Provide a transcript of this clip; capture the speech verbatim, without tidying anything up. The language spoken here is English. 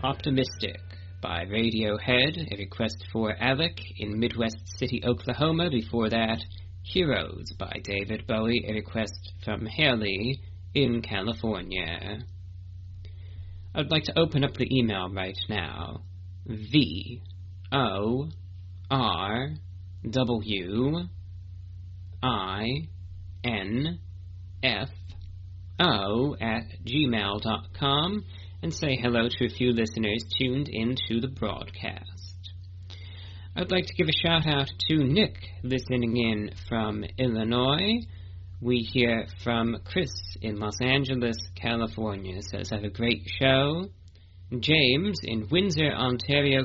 Optimistic by Radiohead, a request for Alec in Midwest City, Oklahoma. Before that, Heroes by David Bowie, a request from Haley in California. I'd like to open up the email right now. V O R W I N F O at gmail dot com and say hello to a few listeners tuned into the broadcast. I'd like to give a shout out to Nick listening in from Illinois. We hear from Chris in Los Angeles, California, says have a great show. James in Windsor, Ontario,